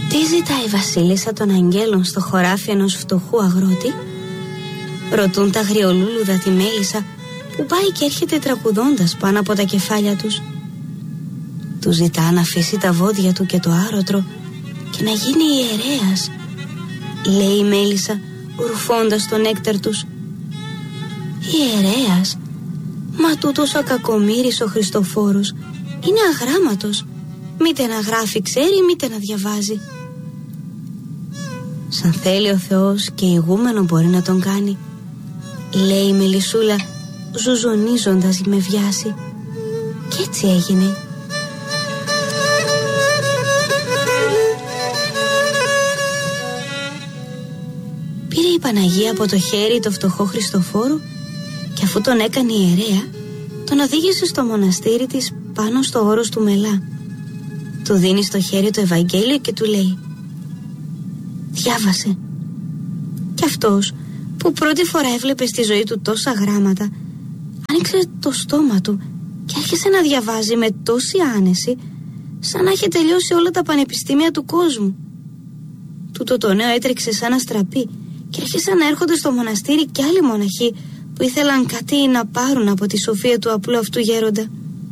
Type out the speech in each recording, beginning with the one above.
Τι ζητάει η βασίλισσα των αγγέλων στο χωράφι ενός φτωχού αγρότη? Ρωτούν τα αγριολούλουδα τη Μέλισσα, που πάει και έρχεται τραγουδώντας πάνω από τα κεφάλια τους. Του ζητά να αφήσει τα βόδια του και το άρωτρο και να γίνει ιερέας, λέει η Μέλισσα ρουφώντας τον νέκταρ τους. Ιερέας? Μα τούτος ο κακομοίρης ο Χριστοφόρος είναι αγράμματος, μήτε να γράφει ξέρει μήτε να διαβάζει. Σαν θέλει ο Θεός και ηγούμενο μπορεί να τον κάνει, λέει η Μελισσούλα ζουζουνίζοντας με βιάση. Κι έτσι έγινε. Πήρε η Παναγία από το χέρι το φτωχό Χριστοφόρο και αφού τον έκανε ιερέα, τον οδήγησε στο μοναστήρι της πάνω στο όρος του Μελά. Του δίνει στο χέρι το Ευαγγέλιο και του λέει: διάβασε. Κι αυτός που πρώτη φορά έβλεπε στη ζωή του τόσα γράμματα, άνοιξε το στόμα του και άρχισε να διαβάζει με τόση άνεση, σαν να είχε τελειώσει όλα τα πανεπιστήμια του κόσμου. Τούτο το νέο έτρεξε σαν αστραπή και άρχισαν να έρχονται στο μοναστήρι κι άλλοι μοναχοί που ήθελαν κάτι να πάρουν από τη σοφία του απλού αυτού γέροντα.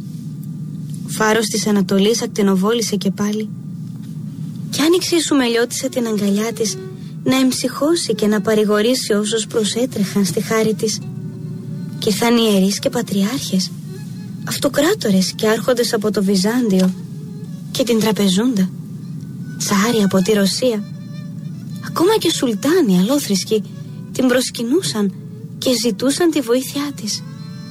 Ο φάρος της Ανατολής ακτινοβόλησε και πάλι κι άνοιξε η Σουμελιώτισσα την αγκαλιά της να εμψυχώσει και να παρηγορήσει όσους προσέτρεχαν στη χάρη της. Και ήρθαν ιερείς και πατριάρχες, αυτοκράτορες και άρχοντες από το Βυζάντιο και την Τραπεζούντα, τσάροι από τη Ρωσία, ακόμα και σουλτάνοι αλόθρησκοι την προσκυνούσαν και ζητούσαν τη βοήθειά της.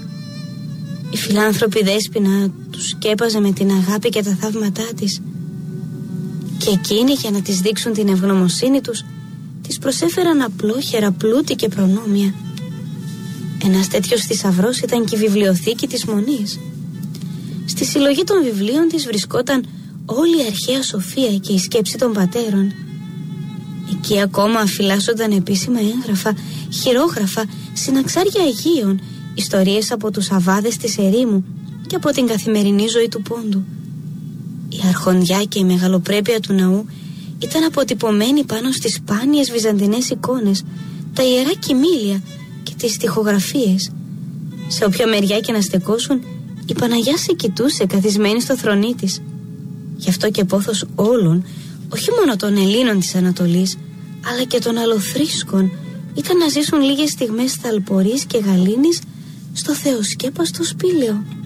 Η φιλάνθρωπη Δέσποινα τους σκέπαζε με την αγάπη και τα θαύματά της και εκείνοι, για να της δείξουν την ευγνωμοσύνη τους, της προσέφεραν απλόχερα πλούτη και προνόμια. Ένας τέτοιος θησαυρός ήταν και η βιβλιοθήκη της Μονής. Στη συλλογή των βιβλίων της βρισκόταν όλη η αρχαία σοφία και η σκέψη των πατέρων. Εκεί ακόμα αφυλάσσονταν επίσημα έγγραφα, χειρόγραφα, συναξάρια Αγίων, ιστορίες από τους αβάδες της ερήμου και από την καθημερινή ζωή του πόντου. Η αρχοντιά και η μεγαλοπρέπεια του ναού ήταν αποτυπωμένη πάνω στις σπάνιες βυζαντινές εικόνες, τα ιερά κοιμήλια και τις στιχογραφίες. Σε όποια μεριά και να στεκόσουν, η Παναγιά σε κοιτούσε καθισμένη στο θρονί της. Γι' αυτό και πόθος όλων, όχι μόνο των Ελλήνων της Ανατολής, αλλά και των αλλοθρήσκων, ήταν να ζήσουν λίγες στιγμές θαλπορής και γαλήνης στο θεοσκέπαστο σπήλαιο.